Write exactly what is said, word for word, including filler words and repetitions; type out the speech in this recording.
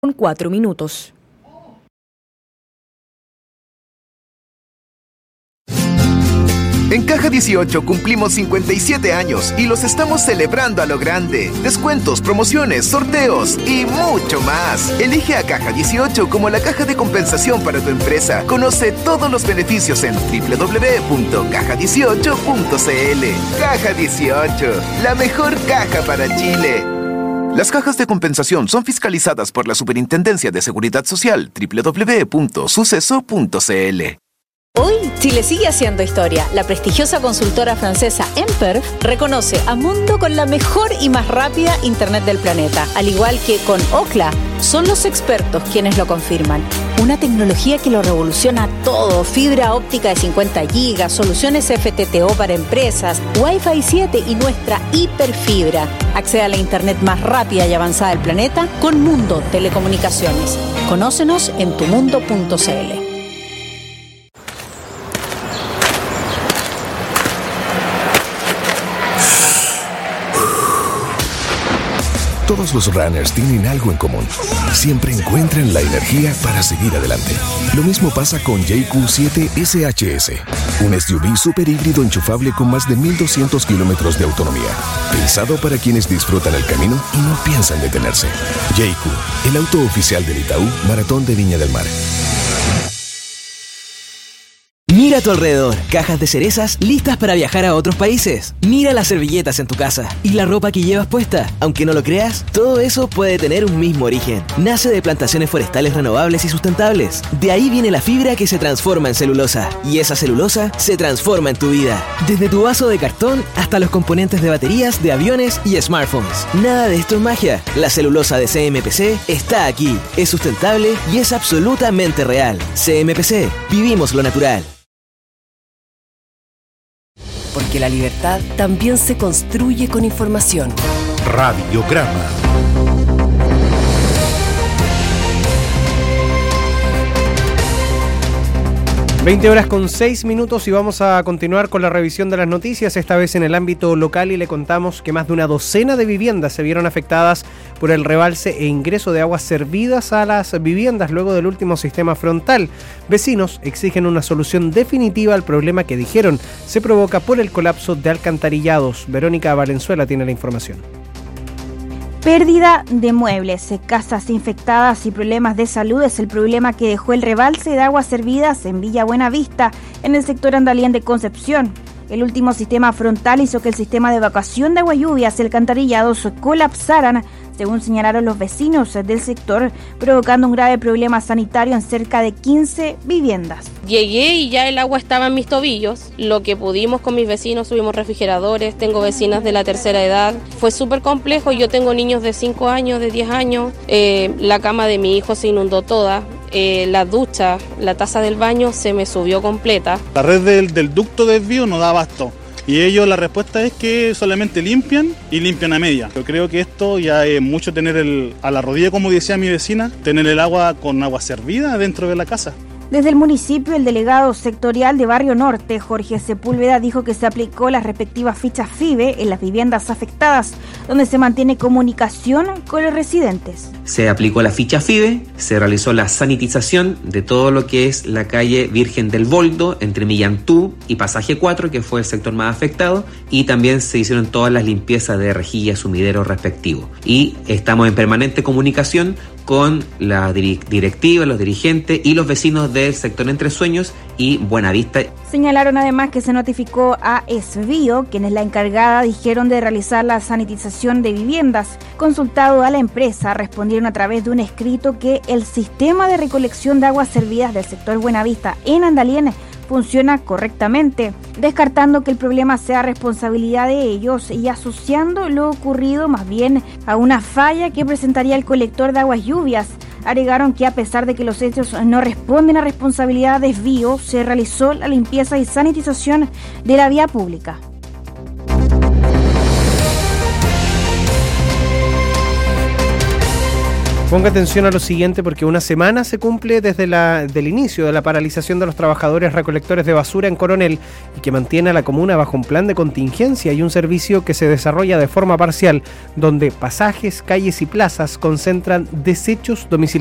con cuatro minutos. En Caja dieciocho cumplimos cincuenta y siete años y los estamos celebrando a lo grande. Descuentos, promociones, sorteos y mucho más. Elige a Caja dieciocho como la caja de compensación para tu empresa. Conoce todos los beneficios en doble u doble u doble u punto caja dieciocho punto c l. Caja dieciocho, la mejor caja para Chile. Las cajas de compensación son fiscalizadas por la Superintendencia de Seguridad Social. doble u doble u doble u punto suceso punto c l. Hoy, Chile sigue haciendo historia. La prestigiosa consultora francesa Emperf reconoce a Mundo con la mejor y más rápida Internet del planeta. Al igual que con Ookla, son los expertos quienes lo confirman. Una tecnología que lo revoluciona todo. Fibra óptica de cincuenta gigas, soluciones F T T O para empresas, Wi-Fi siete y nuestra hiperfibra. Accede a la Internet más rápida y avanzada del planeta con Mundo Telecomunicaciones. Conócenos en tu mundo punto c l. Todos los runners tienen algo en común. Siempre encuentran la energía para seguir adelante. Lo mismo pasa con J Q siete S H S, un S U V super híbrido enchufable con más de mil doscientos kilómetros de autonomía. Pensado para quienes disfrutan el camino y no piensan detenerse. J Q, el auto oficial del Itaú Maratón de Viña del Mar. Mira a tu alrededor, cajas de cerezas listas para viajar a otros países. Mira las servilletas en tu casa y la ropa que llevas puesta. Aunque no lo creas, todo eso puede tener un mismo origen. Nace de plantaciones forestales renovables y sustentables. De ahí viene la fibra que se transforma en celulosa. Y esa celulosa se transforma en tu vida. Desde tu vaso de cartón hasta los componentes de baterías de aviones y smartphones. Nada de esto es magia. La celulosa de C M P C está aquí. Es sustentable y es absolutamente real. C M P C. Vivimos lo natural. Porque la libertad también se construye con información. Radiograma. veinte horas con seis minutos y vamos a continuar con la revisión de las noticias, esta vez en el ámbito local, y le contamos que más de una docena de viviendas se vieron afectadas por el rebalse e ingreso de aguas servidas a las viviendas luego del último sistema frontal. Vecinos exigen una solución definitiva al problema que dijeron se provoca por el colapso de alcantarillados. Verónica Valenzuela tiene la información. Pérdida de muebles, casas infectadas y problemas de salud es el problema que dejó el rebalse de aguas servidas en Villa Buenavista, en el sector Andalién de Concepción. El último sistema frontal hizo que el sistema de evacuación de agualluvias y alcantarillados colapsaran, según señalaron los vecinos del sector, provocando un grave problema sanitario en cerca de quince viviendas. Llegué y ya el agua estaba en mis tobillos. Lo que pudimos con mis vecinos, subimos refrigeradores, tengo vecinas de la tercera edad. Fue súper complejo, yo tengo niños de cinco años, de diez años. Eh, la cama de mi hijo se inundó toda. Eh, la ducha, la taza del baño se me subió completa. La red del, del ducto de desvío no da abasto. Y ellos, la respuesta es que solamente limpian y limpian a media. Yo creo que esto ya es mucho tener el, a la rodilla, como decía mi vecina, tener el agua con agua servida dentro de la casa. Desde el municipio, el delegado sectorial de Barrio Norte, Jorge Sepúlveda, dijo que se aplicó las respectivas fichas FIBE en las viviendas afectadas, donde se mantiene comunicación con los residentes. Se aplicó la ficha FIBE, se realizó la sanitización de todo lo que es la calle Virgen del Boldo, entre Millantú y Pasaje cuatro, que fue el sector más afectado, y también se hicieron todas las limpiezas de rejillas, sumideros respectivos. Y estamos en permanente comunicación con la directiva, los dirigentes y los vecinos del sector Entre Sueños y Buenavista. Señalaron además que se notificó a Esbio, quienes la encargada dijeron de realizar la sanitización de viviendas. Consultado a la empresa, respondieron a través de un escrito que el sistema de recolección de aguas servidas del sector Buenavista en Andalién funciona correctamente, descartando que el problema sea responsabilidad de ellos y asociando lo ocurrido más bien a una falla que presentaría el colector de aguas lluvias. Agregaron que a pesar de que los hechos no responden a responsabilidad de desvío, se realizó la limpieza y sanitización de la vía pública. Ponga atención a lo siguiente porque una semana se cumple desde la, del inicio de la paralización de los trabajadores recolectores de basura en Coronel y que mantiene a la comuna bajo un plan de contingencia y un servicio que se desarrolla de forma parcial, donde pasajes, calles y plazas concentran desechos domiciliarios.